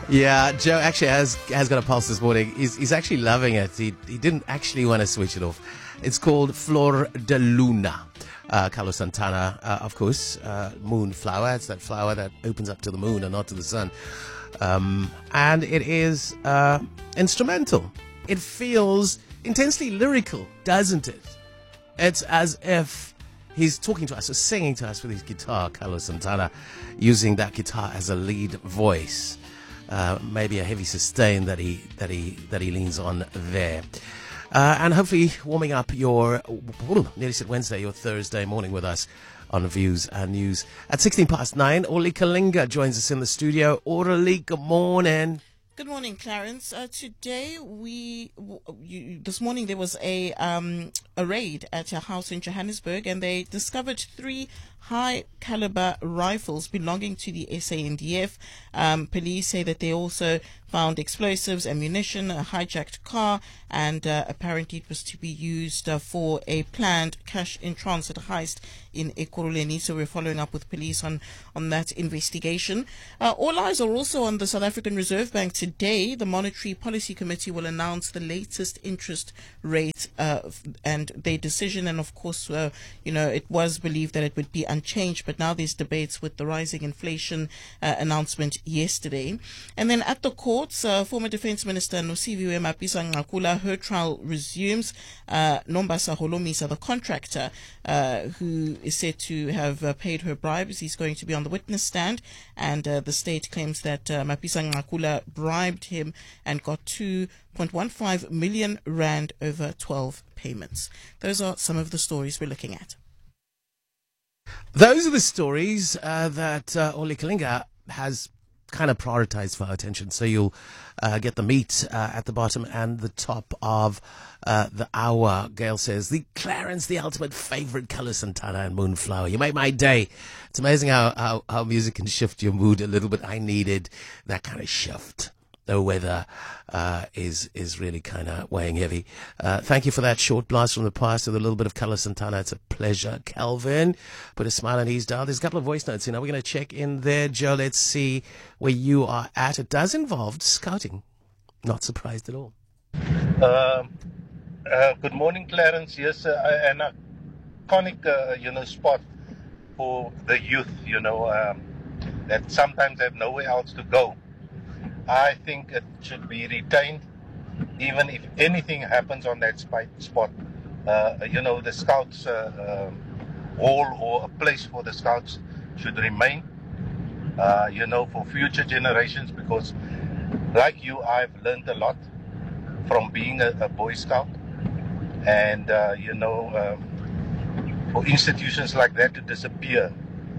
Yeah, Joe actually has got a pulse this morning. He's actually loving it. He didn't actually want to switch it off. It's called Flor de Luna. Carlos Santana, of course, moonflower. It's that flower that opens up to the moon and not to the sun. And it is instrumental. It feels intensely lyrical, doesn't it? It's as if he's talking to us or singing to us with his guitar, Carlos Santana, using that guitar as a lead voice. Maybe a heavy sustain that he leans on there. And hopefully warming up your, nearly said Wednesday, your Thursday morning with us on Views and News. At 9:16, Orly Kalinga joins us in the studio. Orly, good morning. Good morning, Clarence. Today, this morning there was a raid at a house in Johannesburg, and they discovered 3 high-caliber rifles belonging to the SANDF. Police say that they also found explosives, ammunition, a hijacked car, and apparently it was to be used for a planned cash-in-transit heist in Ekurhuleni. So we're following up with police on that investigation. All eyes are also on the South African Reserve Bank today. The Monetary Policy Committee will announce the latest interest rate and their decision. And of course, it was believed that it would be unchanged, but now there's debates with the rising inflation announcement yesterday. And then at the courts, former Defence Minister Nosiviwe Mapisa-Nqakula, her trial resumes. Nombasa Holomisa, the contractor, who is said to have paid her bribes, he's going to be on the witness stand, and the state claims that Mapisa-Nqakula bribed him and got 2.15 million rand over 12 payments. Those are some of the stories we're looking at. Those are the stories that Orly Kalinga has kind of prioritized for our attention. So you'll get the meat at the bottom and the top of the hour. Gail says, the Clarence, the ultimate favorite color, Santana and Moonflower. You make my day. It's amazing how music can shift your mood a little bit. I needed that kind of shift. The weather is really kind of weighing heavy. Thank you for that short blast from the past with a little bit of Carlos Santana. It's a pleasure. Calvin, put a smile on his dial. There's a couple of voice notes. We're going to check in there. Joe, let's see where you are at. It does involve scouting. Not surprised at all. Good morning, Clarence. Yes, an iconic, spot for the youth, that sometimes have nowhere else to go. I think it should be retained, even if anything happens on that spot. The scouts hall or a place for the scouts should remain, for future generations, because like you, I've learned a lot from being a Boy Scout. And, for institutions like that to disappear,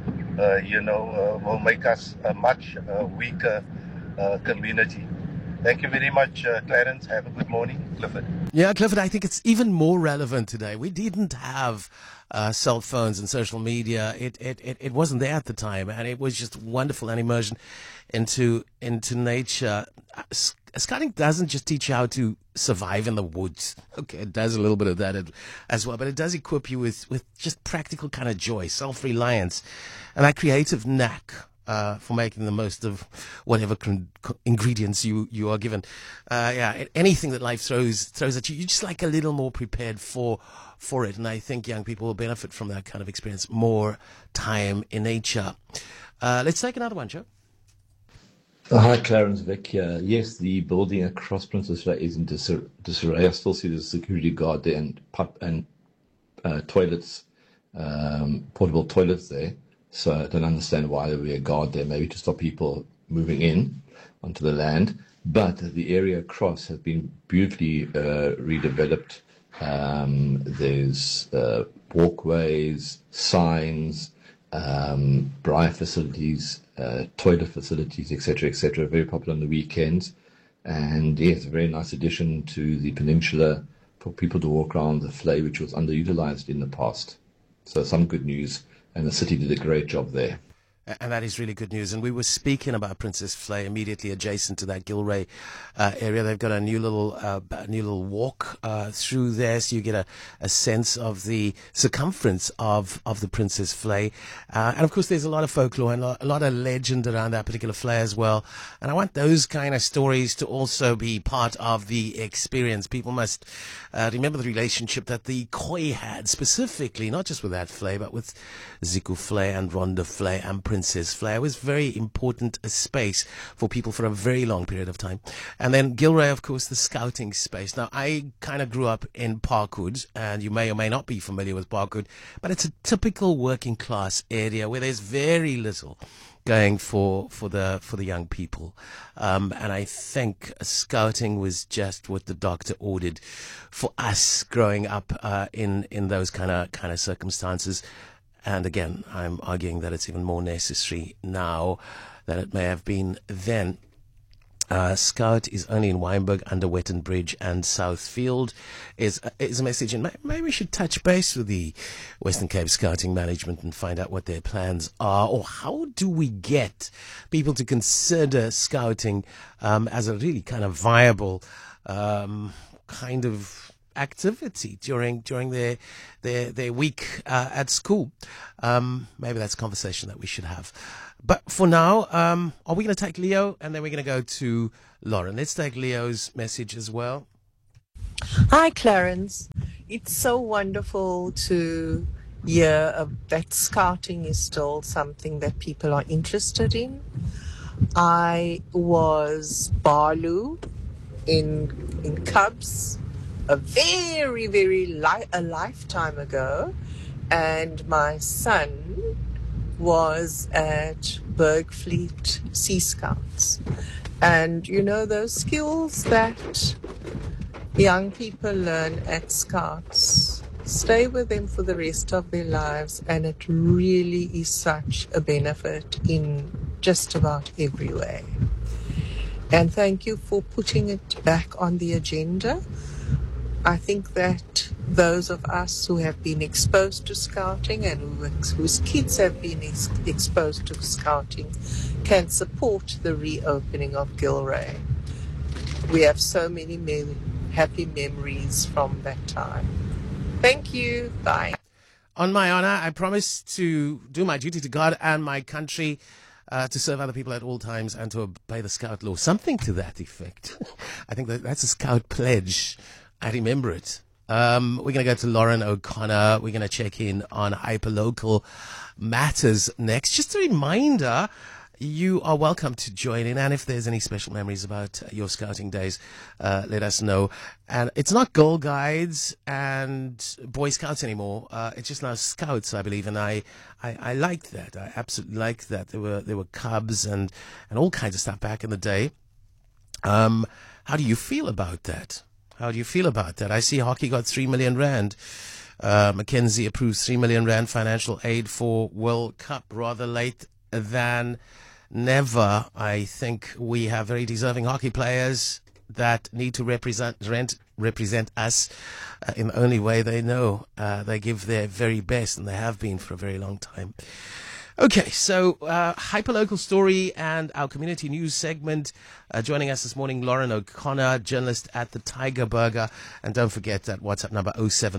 will make us a much weaker community. Thank you very much, Clarence. Have a good morning. Clifford. Yeah, Clifford, I think it's even more relevant today. We didn't have cell phones and social media. It wasn't there at the time, and it was just wonderful, an immersion into nature. Scouting doesn't just teach you how to survive in the woods. Okay, it does a little bit of that as well, but it does equip you with just practical kind of joy, self-reliance, and that creative knack for making the most of whatever ingredients you are given. Anything that life throws at you, you're just like a little more prepared for it. And I think young people will benefit from that kind of experience, more time in nature. Let's take another one, Joe. Hi, Clarence, Vic here. Yes, the building across Princess Bay is in disarray. I still see the security guard there and toilets, portable toilets there. So I don't understand why there would be a guard there, maybe to stop people moving in onto the land. But the area across has been beautifully redeveloped. There's walkways, signs, braai facilities, toilet facilities, etc., very popular on the weekends. And yes, a very nice addition to the peninsula for people to walk around the Vlei, which was underutilized in the past. So some good news. And the city did a great job there. And that is really good news. And we were speaking about Princess Flay immediately adjacent to that Gilray area. They've got a new little walk through there, so you get a sense of the circumference of the Princess Flay. And of course, there's a lot of folklore and a lot of legend around that particular Flay as well. And I want those kind of stories to also be part of the experience. People must remember the relationship that the Khoi had, specifically, not just with that Flay, but with Ziku Flay and Rhonda Flay and Princess Flay. It was very important a space for people for a very long period of time. And then Gilray, of course, the scouting space. Now, I kind of grew up in Parkwood, and you may or may not be familiar with Parkwood, but it's a typical working class area where there's very little going for the young people, and I think scouting was just what the doctor ordered for us growing up in those kind of circumstances. And again, I'm arguing that it's even more necessary now than it may have been then. Scout is only in Wynberg, under Wetton Bridge and Southfield is a message. And maybe we should touch base with the Western Cape Scouting Management and find out what their plans are, or how do we get people to consider scouting as a really kind of viable kind of activity during their week at school. Maybe that's a conversation that we should have. But for now, are we going to take Leo and then we're going to go to Lauren? Let's take Leo's message as well. Hi, Clarence. It's so wonderful to hear that scouting is still something that people are interested in. I was Barlu in Cubs a a lifetime ago, and my son was at Bergfleet Sea Scouts. And you know, those skills that young people learn at Scouts stay with them for the rest of their lives, and it really is such a benefit in just about every way. And thank you for putting it back on the agenda. I think that those of us who have been exposed to scouting and whose kids have been exposed to scouting can support the reopening of Gilray. We have so many happy memories from that time. Thank you. Bye. On my honor, I promise to do my duty to God and my country, to serve other people at all times and to obey the Scout law. Something to that effect. I think that's a Scout pledge. I remember it. We're going to go to Lauren O'Connor. We're going to check in on hyperlocal matters next. Just a reminder, you are welcome to join in. And if there's any special memories about your scouting days, let us know. And it's not Girl Guides and Boy Scouts anymore. It's just now Scouts, I believe. And I like that. I absolutely like that. There were Cubs and all kinds of stuff back in the day. How do you feel about that? How do you feel about that? I see hockey got 3 million rand. Mackenzie approves 3 million rand financial aid for World Cup, rather late than never. I think we have very deserving hockey players that need to represent us in the only way they know. They give their very best, and they have been for a very long time. Okay, so hyperlocal story and our community news segment. Joining us this morning, Lauren O'Connor, journalist at the Tiger Burger. And don't forget that WhatsApp number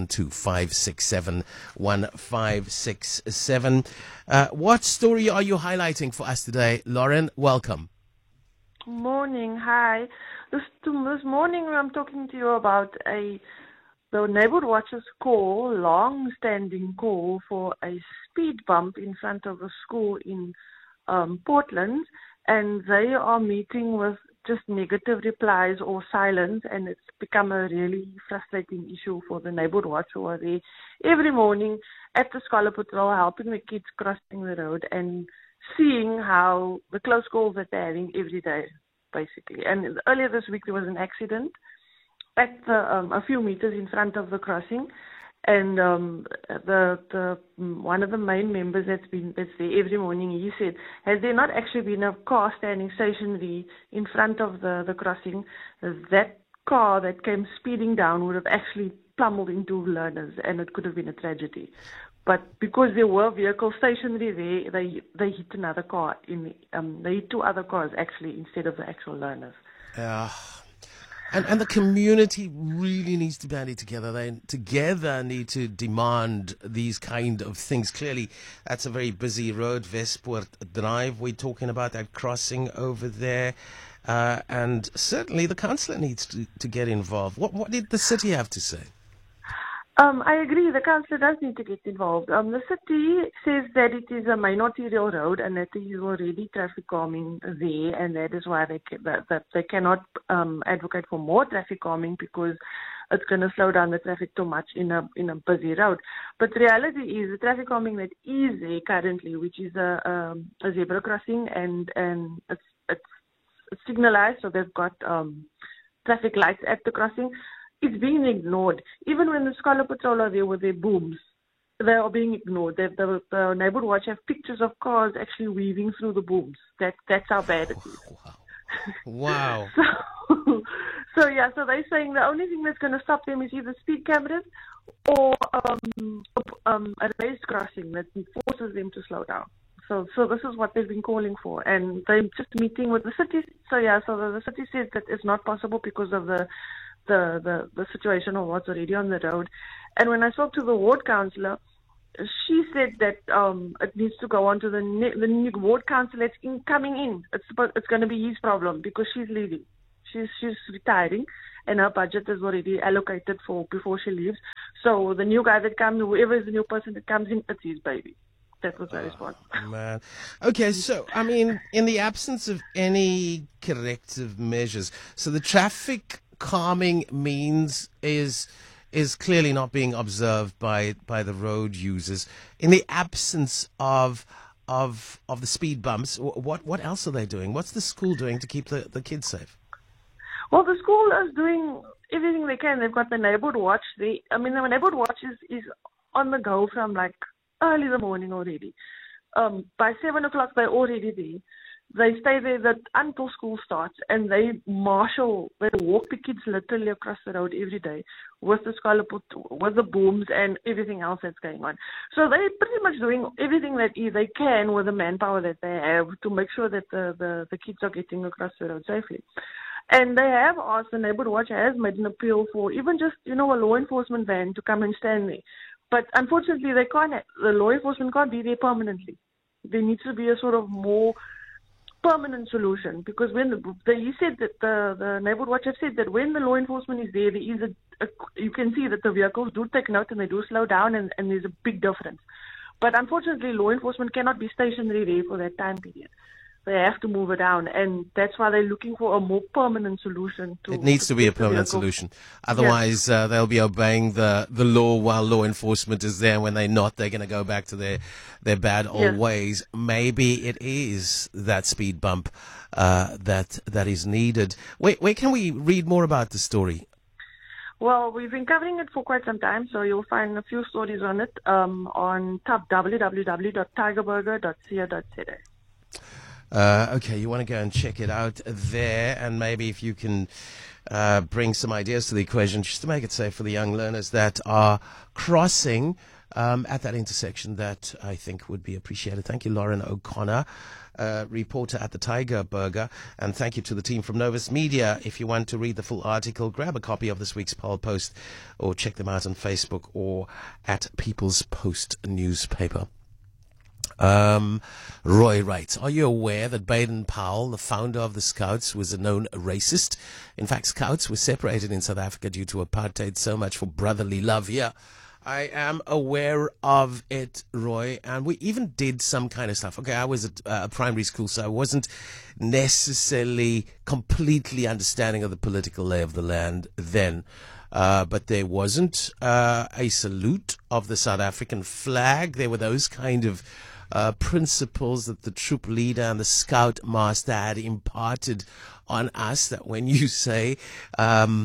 0725671567. What story are you highlighting for us today, Lauren? Welcome. Morning, hi. This morning I'm talking to you about the Neighborhood Watch's long-standing call for a speed bump in front of a school in Portland, and they are meeting with just negative replies or silence, and it's become a really frustrating issue for the Neighborhood Watch, who are there every morning at the Scholar Patrol helping the kids crossing the road and seeing how the close calls that they're having every day, basically. And earlier this week there was an accident at a few meters in front of the crossing, and the one of the main members that's there every morning, he said, has there not actually been a car standing stationary in front of the crossing, that car that came speeding down would have actually plummeled into learners, and it could have been a tragedy. But because there were vehicles stationary there, they hit another car. They hit two other cars actually instead of the actual learners. Yeah. And the community really needs to band together. They together need to demand these kind of things. Clearly, that's a very busy road, Westpoort Drive. We're talking about that crossing over there. And certainly the councillor needs to get involved. What did the city have to say? I agree. The councillor does need to get involved. The city says that it is a minority-rail road and that there is already traffic calming there, and that is why they cannot advocate for more traffic calming because it's going to slow down the traffic too much in a busy road. But the reality is the traffic calming that is there currently, which is a zebra crossing, and it's signalized, so they've got traffic lights at the crossing. It's being ignored. Even when the Scholar Patrol are there with their booms, they are being ignored. The Neighborhood Watch have pictures of cars actually weaving through the booms. That's how bad it is. Wow. So they're saying the only thing that's going to stop them is either speed cameras or a raised crossing that forces them to slow down. So this is what they've been calling for, and they're just meeting with the city. So the city says that it's not possible because of the situation of what's already on the road. And when I spoke to the ward councillor, she said that it needs to go on to the new ward councillor that's coming in. It's going to be his problem because she's leaving. She's retiring, and her budget is already allocated for before she leaves. So the new guy that comes, whoever is the new person that comes in, it's his baby. That was my response. Man. Okay, so, I mean, in the absence of any corrective measures, so the traffic calming means is clearly not being observed by the road users. In the absence of the speed bumps, what else are they doing? What's the school doing to keep the kids safe? Well, the school is doing everything they can. They've got the Neighborhood Watch. The Neighborhood Watch is on the go from like early in the morning already. By 7 o'clock, they're already there. They stay there until school starts, and they walk the kids literally across the road every day with the with the booms and everything else that's going on. So they're pretty much doing everything that they can with the manpower that they have to make sure that the kids are getting across the road safely. And they have asked, the Neighborhood Watch has made an appeal for even just, a law enforcement van to come and stand there. But unfortunately, the law enforcement can't be there permanently. There needs to be a sort of more permanent solution, because when he said that the Neighborhood Watch have said that when the law enforcement is there, there is you can see that the vehicles do take note and they do slow down, and there's a big difference. But unfortunately, law enforcement cannot be stationary there for that time period. They have to move it down, and that's why they're looking for a more permanent solution. It needs to be a permanent solution. Otherwise, they'll be obeying the law while law enforcement is there. When they're not, they're going to go back to their bad old ways. Maybe it is that speed bump that is needed. Where can we read more about the story? Well, we've been covering it for quite some time, so you'll find a few stories on it on www.tigerburger.co.za. Okay, you want to go and check it out there, and maybe if you can bring some ideas to the equation just to make it safe for the young learners that are crossing at that intersection, that I think would be appreciated. Thank you, Lauren O'Connor, reporter at the Tiger Burger, and thank you to the team from Novus Media. If you want to read the full article, grab a copy of this week's Poll Post or check them out on Facebook or at People's Post newspaper. Roy writes, are you aware that Baden-Powell, the founder of the Scouts, was a known racist? In fact, Scouts were separated in South Africa due to apartheid. So much for brotherly love here. I am aware of it, Roy, and we even did some kind of stuff. Okay, I was at primary school, so I wasn't necessarily completely understanding of the political lay of the land then. But there wasn't a salute of the South African flag. There were those kind of principles that the troop leader and the scout master had imparted on us, that when you say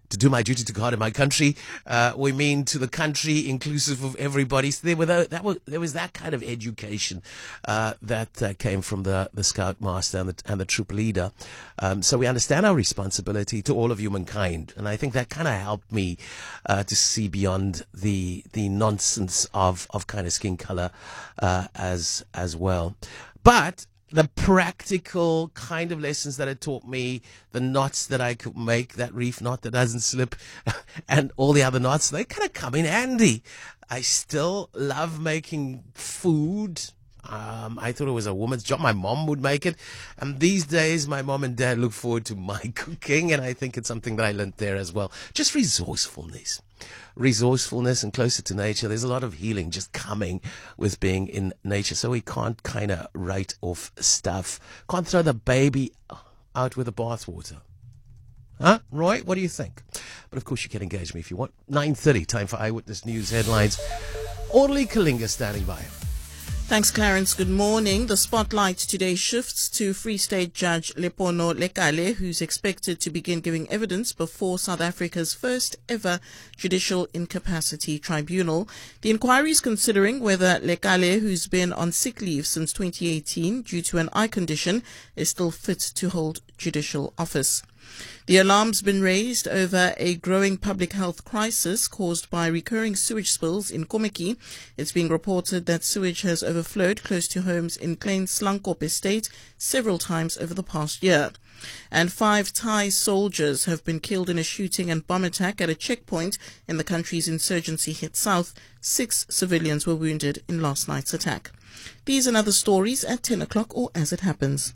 to do my duty to God and my country. We mean to the country, inclusive of everybody. So there was that kind of education that came from the Scout Master and the troop leader. So we understand our responsibility to all of humankind. And I think that kind of helped me to see beyond the nonsense of kind of skin color as well. But the practical kind of lessons that it taught me, the knots that I could make, that reef knot that doesn't slip, and all the other knots, they kind of come in handy. I still love making food. I thought it was a woman's job. My mom would make it. And these days, my mom and dad look forward to my cooking, and I think it's something that I learned there as well. Just resourcefulness and closer to nature. There's a lot of healing just coming with being in nature. So we can't kind of write off stuff. Can't throw the baby out with the bathwater. Huh? Roy, what do you think? But of course you can engage me if you want. 9:30, time for Eyewitness News headlines. Orderly Kalinga standing by. Thanks, Clarence. Good morning. The spotlight today shifts to Free State Judge Lepono Lekale, who's expected to begin giving evidence before South Africa's first ever Judicial Incapacity Tribunal. The inquiry is considering whether Lekale, who's been on sick leave since 2018 due to an eye condition, is still fit to hold judicial office. The alarm's been raised over a growing public health crisis caused by recurring sewage spills in Kommetjie. It's being reported that sewage has overflowed close to homes in Klein Slankop estate several times over the past year. And 5 Thai soldiers have been killed in a shooting and bomb attack at a checkpoint in the country's insurgency-hit south. 6 civilians were wounded in last night's attack. These and other stories at 10 o'clock or as it happens.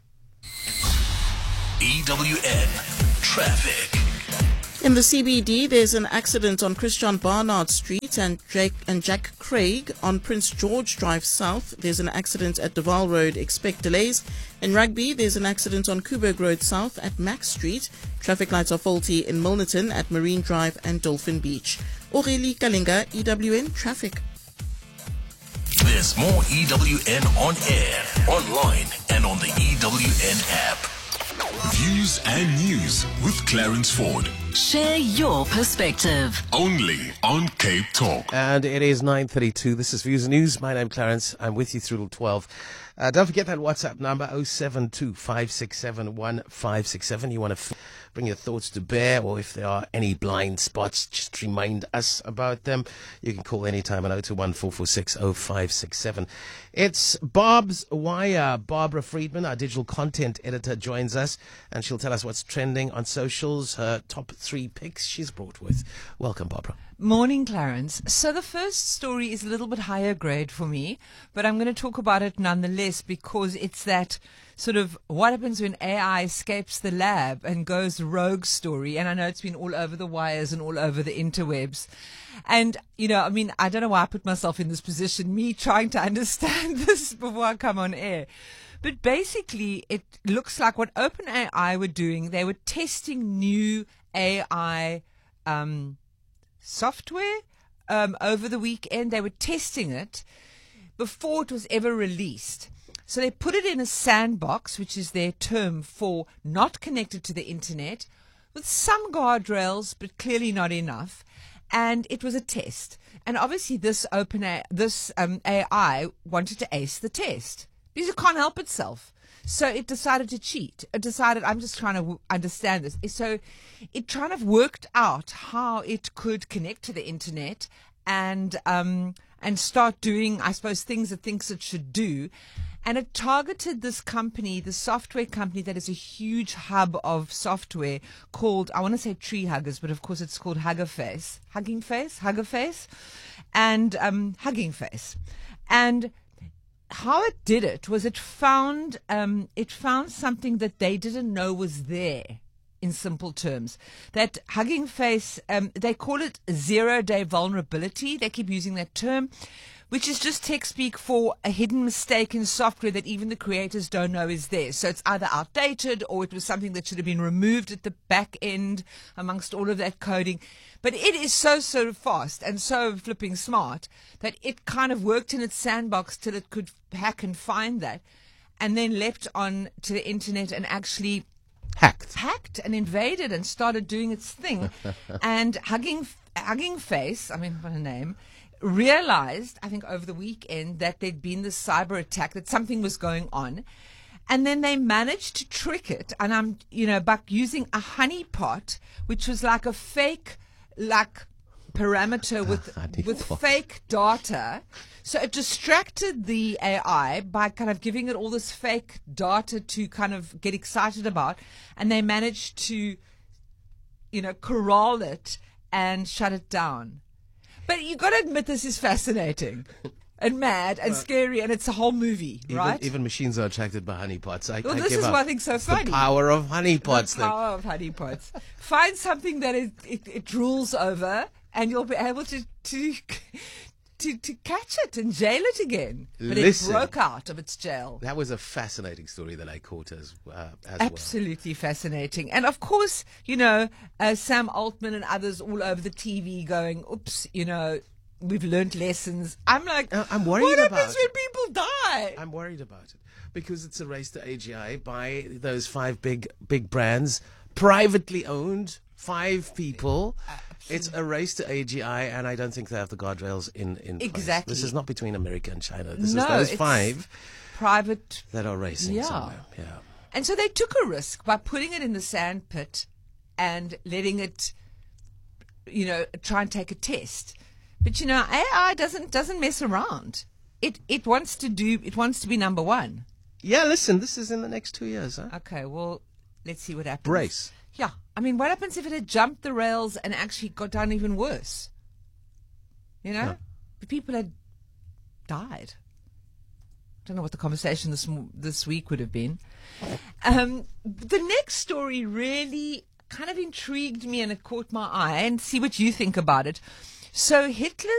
EWN Traffic. In the CBD, there's an accident on Christian Barnard Street and Jack Craig on Prince George Drive South. There's an accident at Duval Road. Expect delays. In Rugby, there's an accident on Kuberg Road South at Max Street. Traffic lights are faulty in Milnerton at Marine Drive and Dolphin Beach. Aurélie Kalinga, EWN Traffic. There's more EWN on air, online, and on the EWN app. Views and news with Clarence Ford. Share your perspective. Only on Cape Talk. And it is 9:32. This is Views and News. My name's Clarence. I'm with you through till 12. Don't forget that WhatsApp number, 072-567-1567. You want to bring your thoughts to bear, or if there are any blind spots, just remind us about them. You can call anytime on 021-446-0567. It's Bob's Wire. Barbara Friedman, our digital content editor, joins us, and she'll tell us what's trending on socials, her top 3 picks she's brought with. Welcome, Barbara. Morning, Clarence. So the first story is a little bit higher grade for me, but I'm going to talk about it nonetheless because it's that sort of what happens when AI escapes the lab and goes rogue story. And I know it's been all over the wires and all over the interwebs. And, you know, I mean, I don't know why I put myself in this position, me trying to understand this before I come on air. But basically, it looks like what OpenAI were doing, they were testing new AI software over the weekend. They were testing it before it was ever released. So they put it in a sandbox, which is their term for not connected to the internet, with some guardrails, but clearly not enough. And it was a test. And obviously this AI wanted to ace the test because it can't help itself. So it decided to cheat. It decided, I'm just trying to understand this. So it kind of worked out how it could connect to the internet and start doing, I suppose, things it thinks it should do. And it targeted this company, the software company that is a huge hub of software called, I want to say Tree Huggers, but of course it's called Hugging Face, and Hugging Face. And how it did it was it found something that they didn't know was there. In simple terms, that Hugging Face, they call it 0-day vulnerability. They keep using that term, which is just tech speak for a hidden mistake in software that even the creators don't know is there. So it's either outdated or it was something that should have been removed at the back end amongst all of that coding. But it is so fast and so flipping smart that it kind of worked in its sandbox till it could hack and find that, and then leapt on to the internet and actually hacked and invaded and started doing its thing. And Hugging Face, I mean, what a name, realized, I think over the weekend, that there'd been this cyber attack, that something was going on. And then they managed to trick it, and by using a honeypot, which was like a fake, parameter with fake data. So it distracted the AI by kind of giving it all this fake data to kind of get excited about, and they managed to, corral it and shut it down. But you got to admit, this is fascinating. And mad and scary, and it's a whole movie, right? Even machines are attracted by honeypots. This is what I think so funny. The power of honeypots. The power of honeypots. Find something that it drools over, and you'll be able to catch it and jail it again. But it broke out of its jail. That was a fascinating story that I caught as Absolutely fascinating. And of course, Sam Altman and others all over the TV going, oops, we've learned lessons. I'm like, I'm worried what about happens when people die? I'm worried about it because it's a race to AGI by those 5 big brands, privately owned, 5 people. It's a race to AGI, and I don't think they have the guardrails in place. Exactly. This is not between America and China. This is those 5 private that are racing somewhere. Yeah. And so they took a risk by putting it in the sand pit and letting it, try and take a test. But AI doesn't mess around. It wants to be number one. Yeah, listen, this is in the next 2 years, huh? Okay, well, let's see what happens. Brace. Yeah, I mean, what happens if it had jumped the rails and actually got done even worse? The people had died. I don't know what the conversation this week would have been. The next story really kind of intrigued me, and it caught my eye. And see what you think about it. So Hitler